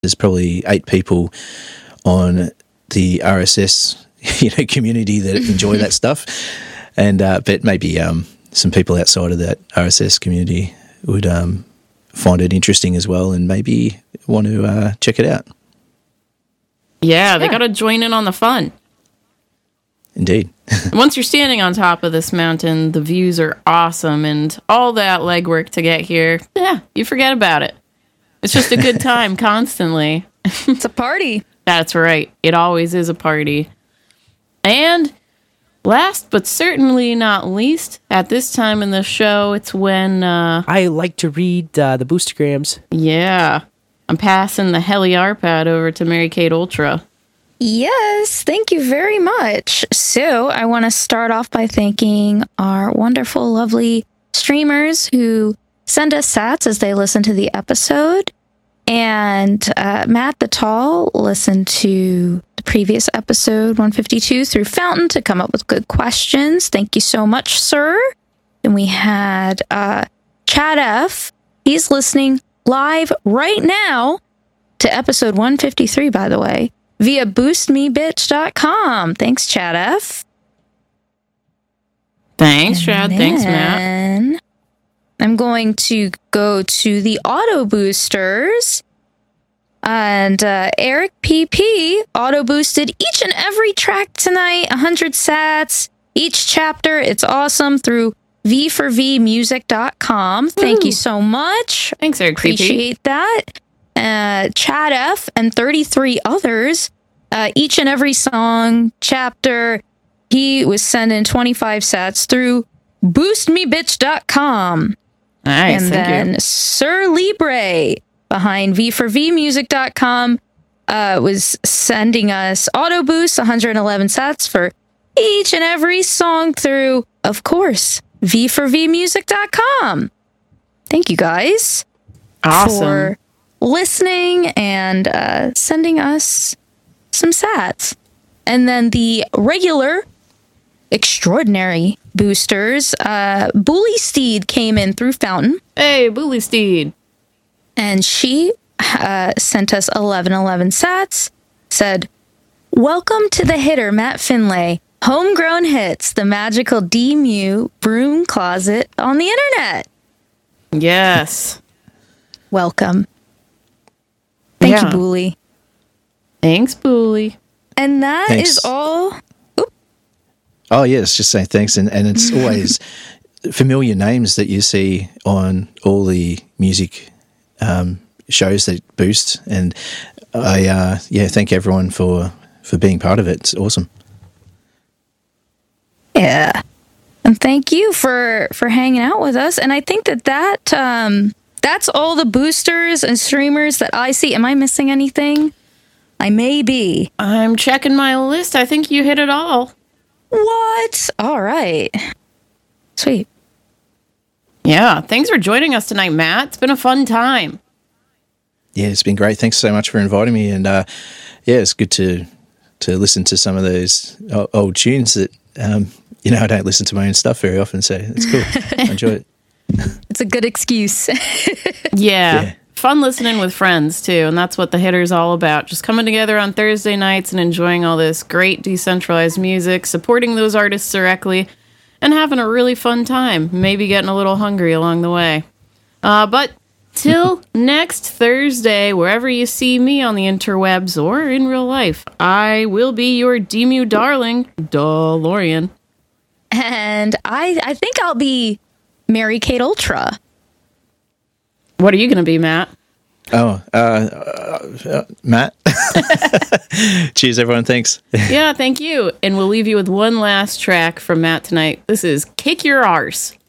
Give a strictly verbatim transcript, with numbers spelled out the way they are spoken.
there's probably eight people on the R S S you know community that enjoy that stuff, and uh, but maybe um, some people outside of that R S S community would um, find it interesting as well, and maybe want to uh, check it out. Yeah, they got to join in on the fun. Indeed. Once you're standing on top of this mountain, the views are awesome, and all that legwork to get here, yeah, you forget about it. It's just a good time constantly. It's a party. That's right. It always is a party. And last but certainly not least, at this time in the show, it's when... Uh, I like to read uh, the Boostergrams. Yeah. I'm passing the Heliarpad over to Mary Kate Ultra. Yes, thank you very much. So I want to start off by thanking our wonderful, lovely streamers who send us sats as they listen to the episode. And uh, Matt the Tall listened to the previous episode, one fifty-two, through Fountain to come up with good questions. Thank you so much, sir. And we had uh, Chad F. He's listening live right now to episode one fifty-three, by the way, via boost me bitch dot com. Thanks, Chad F. Thanks, And Chad. Thanks, Matt. I'm going to go to the auto boosters. And uh, Eric P P auto boosted each and every track tonight, one hundred sats, each chapter. It's awesome through v four v music dot com. Thank Woo. you so much. Thanks, Eric P P. Appreciate that. Uh, Chad F and thirty-three others, uh, each and every song, chapter, he was sending twenty-five sats through boost me bitch dot com. Nice, and thank then you. Sir Libre behind v four v music dot com uh, was sending us auto boost one hundred eleven sats for each and every song through, of course, v four v music dot com. Thank you guys Awesome. for listening and uh, sending us some sats. And then the regular extraordinary boosters, uh, Bully Steed came in through Fountain. Hey, Bully Steed. And she uh, sent us eleven eleven sats, said, "Welcome to the hitter, Matt Finlay. Homegrown hits, the magical D-Mew broom closet on the internet." Yes. Welcome. Thank Yeah. you, Bully. Thanks, Bully. And that Thanks. is all. Oop. Oh, yes, just saying thanks. And, and it's always familiar names that you see on all the music um, shows that it boosts. And I, uh, yeah, thank everyone for, for being part of it. It's awesome. Yeah. And thank you for, for hanging out with us. And I think that that, um, that's all the boosters and streamers that I see. Am I missing anything? I may be. I'm checking my list. I think you hit it all. What? All right. Sweet. Yeah, thanks for joining us tonight, Matt. It's been a fun time. Yeah, it's been great. Thanks so much for inviting me. And uh, yeah, it's good to to listen to some of those o- old tunes that, um, you know, I don't listen to my own stuff very often. So it's cool. I enjoy it. It's a good excuse. Yeah. Yeah. Fun listening with friends, too. And that's what the hitter's all about. Just coming together on Thursday nights and enjoying all this great decentralized music, supporting those artists directly, and having a really fun time. Maybe getting a little hungry along the way. Uh, but till next Thursday, wherever you see me on the interwebs or in real life, I will be your D-Mew darling, DeLorean. And I, I think I'll be Mary Kate Ultra. What are you going to be, Matt? Oh, uh, uh, uh, Matt. Cheers, everyone. Thanks. Yeah, thank you. And we'll leave you with one last track from Matt tonight. This is Kick Your Arse.